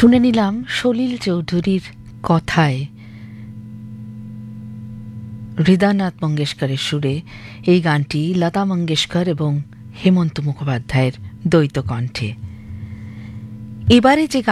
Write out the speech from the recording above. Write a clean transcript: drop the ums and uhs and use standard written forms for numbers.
শুনে নিলাম সলিল চৌধুরীর কথায় হৃদয়নাথ মঙ্গেশকরের সুরে এই গানটি লতা মঙ্গেশকর এবং হেমন্ত মুখোপাধ্যায়ের দ্বৈত কণ্ঠে। এবারে যে